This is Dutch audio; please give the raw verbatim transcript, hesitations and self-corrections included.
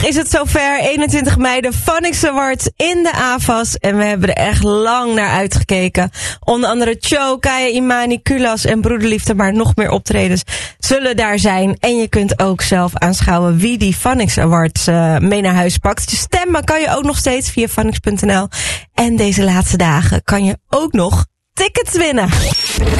Is het zover, eenentwintig mei, de Phonics Awards in de A F A S. En we hebben er echt lang naar uitgekeken. Onder andere Cho, Kaya Imani, Kulas en Broederliefde, maar nog meer optredens zullen daar zijn. En je kunt ook zelf aanschouwen wie die Phonics Awards uh, mee naar huis pakt. Dus stemmen kan je ook nog steeds via phonics punt n l. En deze laatste dagen kan je ook nog tickets winnen.